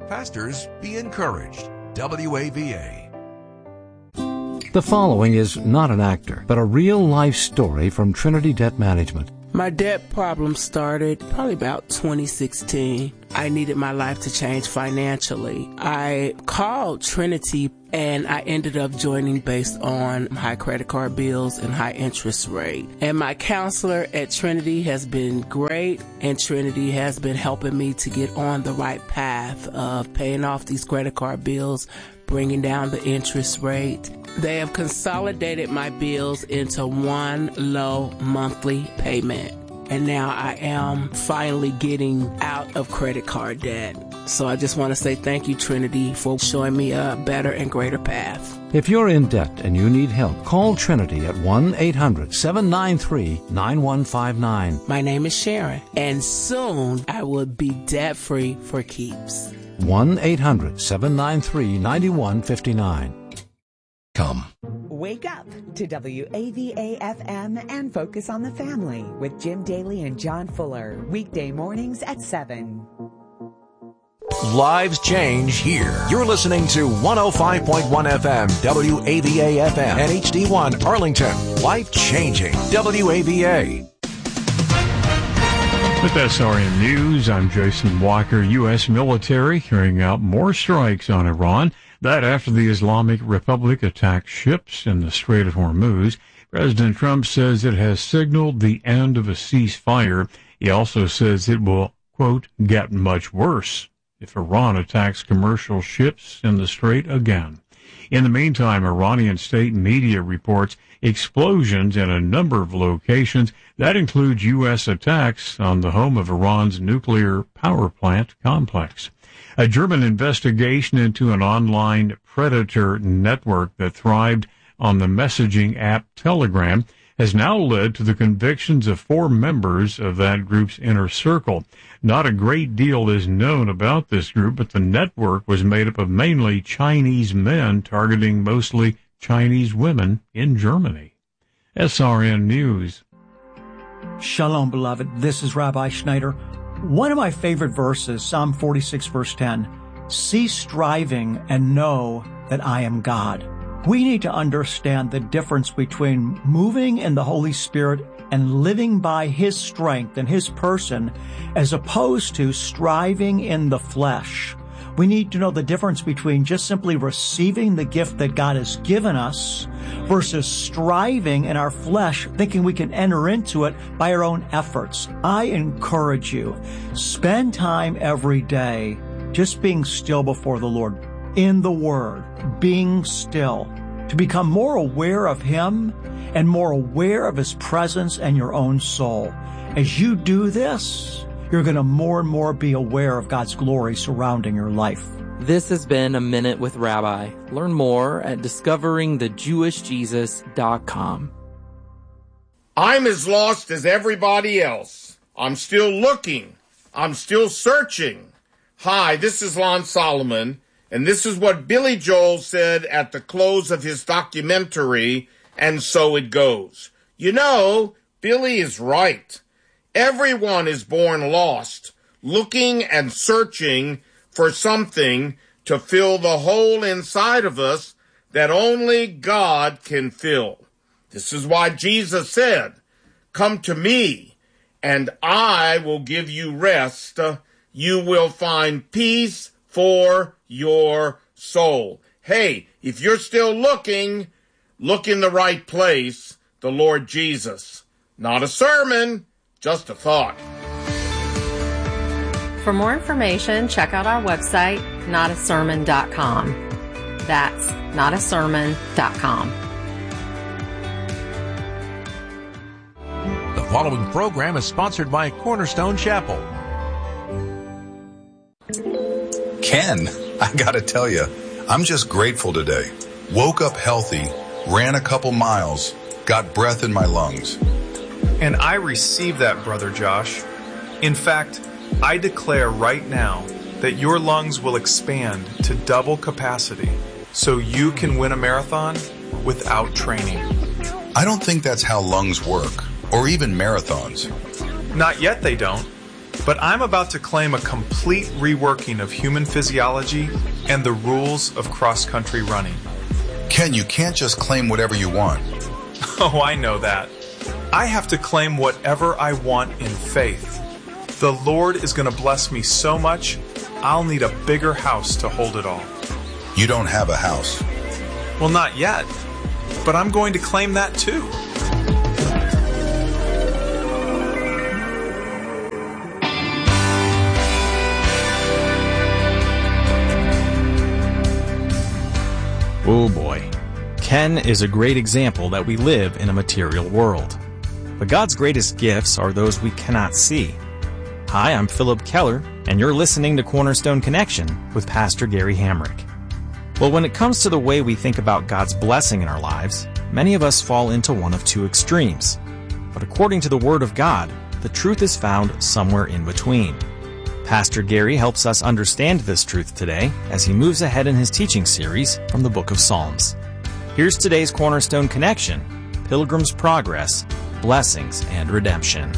Pastors, be encouraged. WAVA. The following is not an actor, but a real-life story from Trinity Debt Management. My debt problem started probably about 2016. I needed my life to change financially. I called Trinity and I ended up joining based on high credit card bills and high interest rate. And my counselor at Trinity has been great, and Trinity has been helping me to get on the right path of paying off these credit card bills, bringing down the interest rate. They have consolidated my bills into one low monthly payment. And now I am finally getting out of credit card debt. So I just want to say thank you, Trinity, for showing me a better and greater path. If you're in debt and you need help, call Trinity at 1-800-793-9159. My name is Sharon, and soon I will be debt-free for keeps. 1-800-793-9159. Come. Wake up to WAVA-FM and Focus on the Family with Jim Daly and John Fuller. Weekday mornings at 7. Lives change here. You're listening to 105.1 FM, WAVA-FM, and HD1 Arlington. Life changing. WAVA. With SRN News, I'm Jason Walker. U.S. military carrying out more strikes on Iran. That after the Islamic Republic attacked ships in the Strait of Hormuz. President Trump says it has signaled the end of a ceasefire. He also says it will, quote, get much worse if Iran attacks commercial ships in the Strait again. In the meantime, Iranian state media reports explosions in a number of locations. That includes U.S. attacks on the home of Iran's nuclear power plant complex. A German investigation into an online predator network that thrived on the messaging app Telegram has now led to the convictions of 4 members of that group's inner circle. Not a great deal is known about this group, but the network was made up of mainly Chinese men targeting mostly Chinese women in Germany. SRN News. Shalom, beloved. This is Rabbi Schneider. One of my favorite verses, Psalm 46, verse 10, cease striving and know that I am God. We need to understand the difference between moving in the Holy Spirit and living by His strength and His person, as opposed to striving in the flesh. We need to know the difference between just simply receiving the gift that God has given us versus striving in our flesh, thinking we can enter into it by our own efforts. I encourage you, spend time every day just being still before the Lord, in the Word, being still, to become more aware of Him and more aware of His presence and your own soul. As you do this, you're going to more and more be aware of God's glory surrounding your life. This has been A Minute with Rabbi. Learn more at discoveringthejewishjesus.com. I'm as lost as everybody else. I'm still looking. I'm still searching. Hi, this is Lon Solomon, and this is what Billy Joel said at the close of his documentary, And So It Goes. You know, Billy is right. Everyone is born lost, looking and searching for something to fill the hole inside of us that only God can fill. This is why Jesus said, come to me, and I will give you rest. You will find peace for your soul. Hey, if you're still looking, look in the right place, the Lord Jesus. Not a sermon, just a thought. For more information, check out our website, notasermon.com. That's notasermon.com. The following program is sponsored by Cornerstone Chapel. Ken, I gotta tell you, I'm just grateful today. Woke up healthy, ran a couple miles, got breath in my lungs. And I receive that, Brother Josh. In fact, I declare right now that your lungs will expand to double capacity so you can win a marathon without training. I don't think that's how lungs work, or even marathons. Not yet they don't, But I'm about to claim a complete reworking of human physiology and the rules of cross-country running. Ken, you can't just claim whatever you want. Oh, I know that. I have to claim whatever I want in faith. The Lord is going to bless me so much, I'll need a bigger house to hold it all. You don't have a house. Well, not yet. But I'm going to claim that too. Oh boy. Ken is a great example that we live in a material world. But God's greatest gifts are those we cannot see. Hi, I'm Philip Keller, and you're listening to Cornerstone Connection with Pastor Gary Hamrick. Well, when it comes to the way we think about God's blessing in our lives, many of us fall into one of two extremes. But according to the Word of God, the truth is found somewhere in between. Pastor Gary helps us understand this truth today as he moves ahead in his teaching series from the book of Psalms. Here's today's Cornerstone Connection, Pilgrim's Progress, Blessings and Redemption.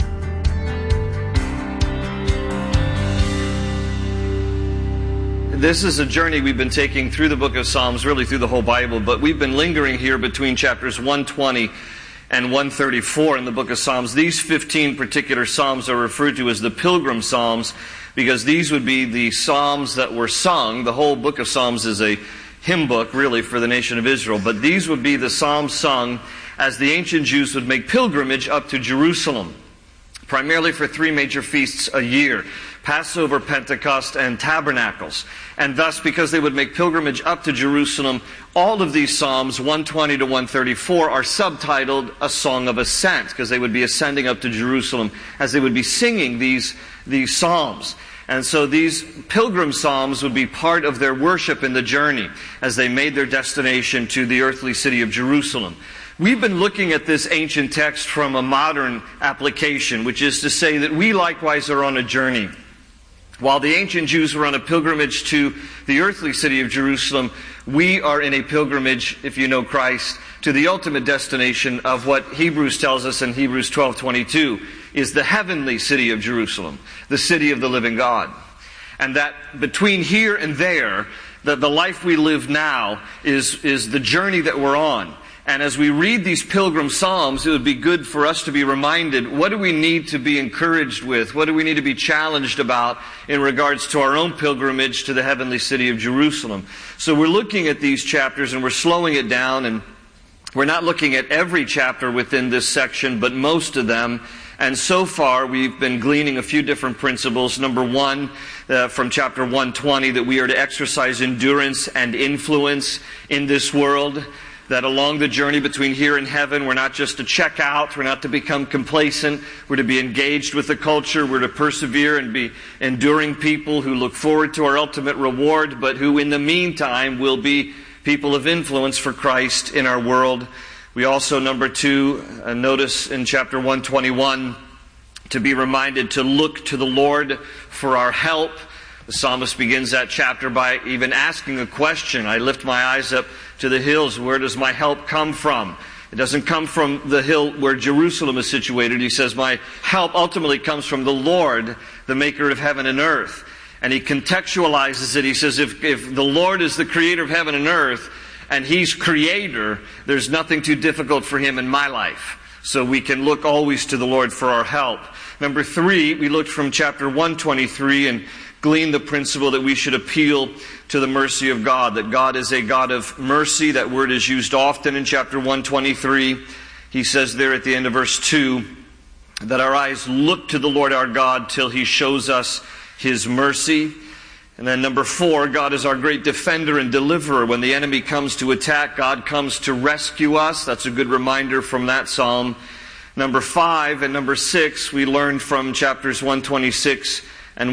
This is a journey we've been taking through the book of Psalms, really through the whole Bible, but we've been lingering here between chapters 120 and 134 in the book of Psalms. These 15 particular Psalms are referred to as the Pilgrim Psalms because these would be the Psalms that were sung. The whole book of Psalms is a hymn book, really, for the nation of Israel, but these would be the Psalms sung as the ancient Jews would make pilgrimage up to Jerusalem, primarily for three major feasts a year: Passover, Pentecost, and Tabernacles. And thus, because they would make pilgrimage up to Jerusalem, all of these Psalms, 120 to 134, are subtitled A Song of Ascent, because they would be ascending up to Jerusalem as they would be singing these Psalms. And so these pilgrim psalms would be part of their worship in the journey as they made their destination to the earthly city of Jerusalem. We've been looking at this ancient text from a modern application, which is to say that we likewise are on a journey. While the ancient Jews were on a pilgrimage to the earthly city of Jerusalem, we are in a pilgrimage, if you know Christ, to the ultimate destination of what Hebrews tells us in Hebrews 12:22 is the heavenly city of Jerusalem, the city of the living God. And that between here and there, the life we live now is the journey that we're on. And as we read these pilgrim psalms, it would be good for us to be reminded, what do we need to be encouraged with? What do we need to be challenged about in regards to our own pilgrimage to the heavenly city of Jerusalem? So we're looking at these chapters and we're slowing it down, and we're not looking at every chapter within this section, but most of them. And so far, we've been gleaning a few different principles. Number one, from chapter 120, that we are to exercise endurance and influence in this world. That along the journey between here and heaven, we're not just to check out, we're not to become complacent, we're to be engaged with the culture, we're to persevere and be enduring people who look forward to our ultimate reward, but who in the meantime will be people of influence for Christ in our world. We also, number two, notice in chapter 121, to be reminded to look to the Lord for our help. The psalmist begins that chapter by even asking a question. I lift my eyes up to the hills. Where does my help come from? It doesn't come from the hill where Jerusalem is situated. He says, my help ultimately comes from the Lord, the maker of heaven and earth. And he contextualizes it. He says, if the Lord is the creator of heaven and earth, and He's creator, there's nothing too difficult for Him in my life. So we can look always to the Lord for our help. Number three, we looked from chapter 123 and gleaned the principle that we should appeal to the mercy of God, that God is a God of mercy. That word is used often in chapter 123. He says there at the end of verse 2, that our eyes look to the Lord our God till He shows us His mercy. And then number four, God is our great defender and deliverer. When the enemy comes to attack, God comes to rescue us. That's a good reminder from that psalm. Number five and number six, we learned from chapters 126 and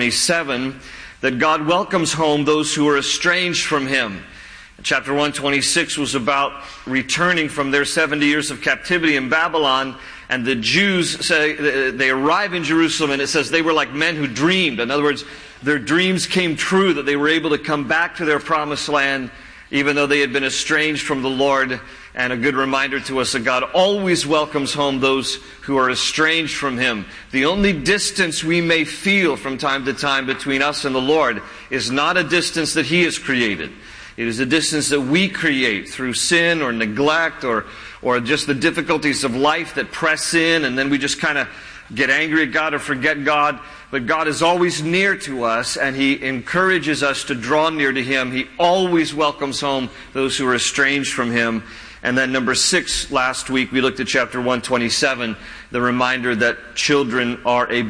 127 that God welcomes home those who are estranged from Him. Chapter 126 was about returning from their 70 years of captivity in Babylon. And the Jews say they arrive in Jerusalem, and it says they were like men who dreamed. In other words, their dreams came true, that they were able to come back to their promised land even though they had been estranged from the Lord, and a good reminder to us that God always welcomes home those who are estranged from Him. The only distance we may feel from time to time between us and the Lord is not a distance that He has created. It is a distance that we create through sin or neglect or just the difficulties of life that press in, and then we just kind of get angry at God or forget God. But God is always near to us, and He encourages us to draw near to Him. He always welcomes home those who are estranged from Him. And then number 6, last week we looked at chapter 127, the reminder that children are a